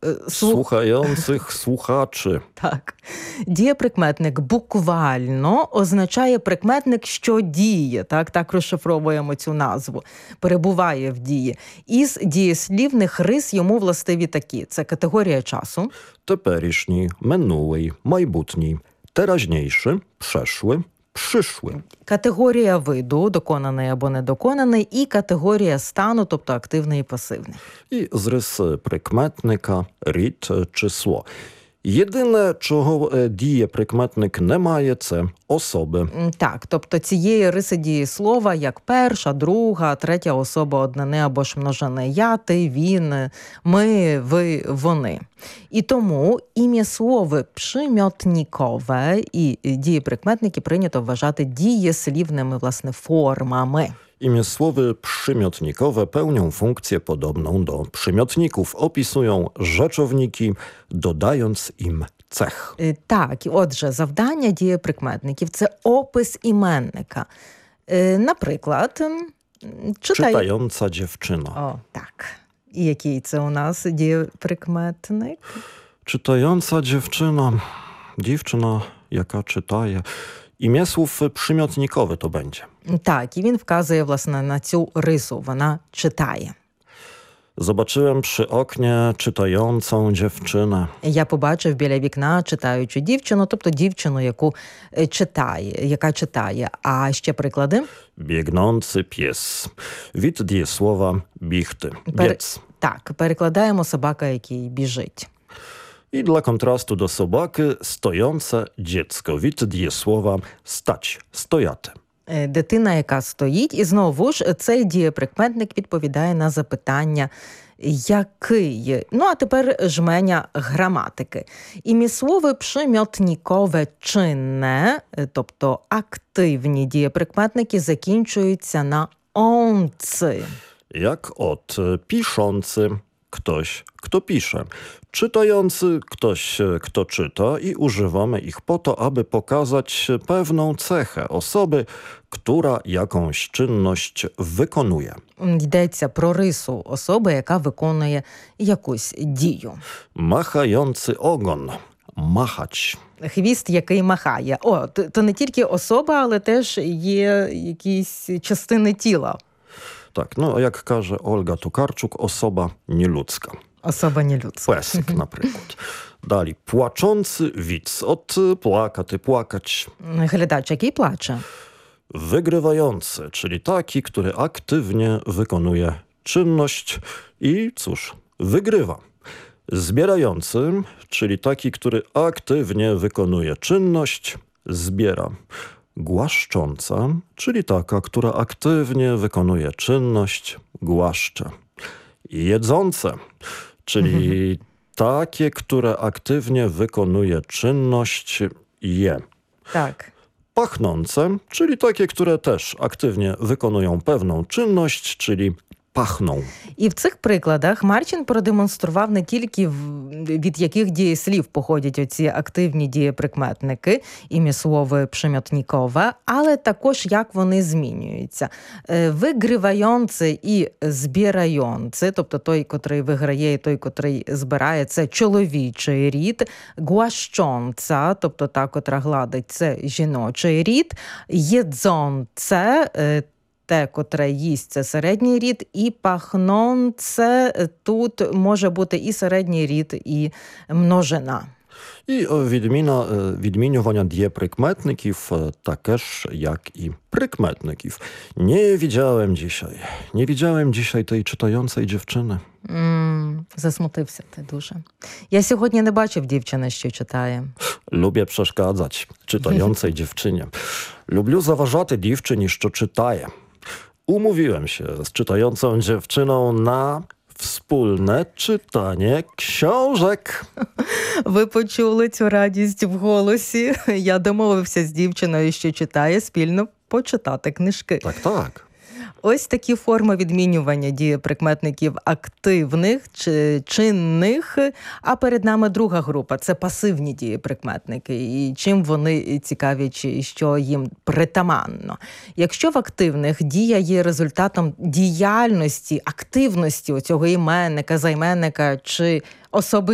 Słuchających słuchaczy. Так. Дієприкметник буквально означає прикметник, що діє. Так розшифровуємо цю назву. Перебуває в дії. Із дієслівних рис йому властиві такі. Це категорія часу. Теперішній, минулий, майбутній, теражнійszy, przeszły, przyszły. Категорія виду, доконаний або недоконаний, і категорія стану, тобто активний і пасивний. І з риси прикметника рід, число. Єдине, чого дієприкметник не має, це особи. Так, тобто цієї риси дієслова, як перша, друга, третя особа однини або ж множини. Я, ти, він, ми, ви, вони. І тому ім'яслови przymiotnikowe і дієприкметники прийнято вважати дієслівними, власне, формами. Imiesłowy przymiotnikowe pełnią funkcję podobną do przymiotników. Opisują rzeczowniki, dodając im cech. Так, отже, завдання дієприкметників – це опис іменника. Наприклад, Czytająca dziewczyna. О, так. І який це у нас дієприкметник? Czytająca dziewczyna. Dziewczyna, jaka czytaje. Imiesłów przymiotnikowy to będzie. Так, і він вказує, власне, на цю рису. Вона читає. Zobaczyłem przy oknie czytającą dziewczynę. Я побачив біля вікна читаючу дівчину, тобто дівчину, яка читає. А ще приклади? Biegnący pies. Wid dієслова бігти. Biec. Так, перекладаємо собака, який біжить. I dla kontrastu do sobaki stojące dziecko. Wid dієслова stać. Стояти. Дитина, яка стоїть. І знову ж цей дієприкметник відповідає на запитання «який?». Ну, а тепер жменя граматики. Ім'яслови przymiotnikowe czynne, тобто активні дієприкметники, закінчуються на «онци». Jak od piszący, ktoś, kto pisze. Czytający, ktoś, kto czyta i używamy ich po to, aby pokazać pewną cechę osoby, która jakąś czynność wykonuje. Йдеться про рису особи, яка виконує якусь дію. Machający ogon. Machać. Хвіст, який махає. О, то не тільки особа, але теж є якісь частини тіла. Tak, no jak każe Olga Tokarczuk, osoba nieludzka. Особа нелюдська. Pesek na przykład. Dali płaczący widz. Od płakaty, płakać. Глядач, який плаче. Wygrywający, czyli taki, który aktywnie wykonuje czynność i cóż, wygrywa. Zbierający, czyli taki, który aktywnie wykonuje czynność, zbiera. Głaszcząca, czyli taka, która aktywnie wykonuje czynność, głaszcze. Jedzące, czyli takie, które aktywnie wykonuje czynność, je. Так. Pachnące, czyli takie, które też aktywnie wykonują pewną czynność, czyli pachną. І в цих прикладах Марчин продемонстрував не тільки від яких дієслів походять оці активні дієприкметники, ім'яслови przymiotnikowe, але також як вони змінюються. Виграваючи і збираючи, тобто той, котрий виграє, і той, котрий збирає, це чоловічий рід. Głaszcząca, тобто та, котра гладить, це жіночий рід. Jedzące, те, котре їсть, це середній рід, і пахнące, тут може бути і середній рід, і множина. І відмінювання дієприкметників також, як і прикметників. Nie widziałem dzisiaj tej czytającej dziewczyny. Засмутився ти дуже. Я сьогодні не бачив дівчини, що читає. Lubię przeszkadzać czytającej dziewczynie. Lubię zaważати дівчині, що читає. Umówiłem się z czytającą dziewczyną na wspólne czytanie książek. Ви почули цю радість в голосі. Я домовився з дівчиною, що читає, спільно почитати книжки. Так. Ось такі форми відмінювання дієприкметників активних чи чинних. А перед нами друга група – це пасивні дієприкметники. І чим вони цікаві, чи що їм притаманно. Якщо в активних дія є результатом діяльності, активності цього іменника, займенника чи особи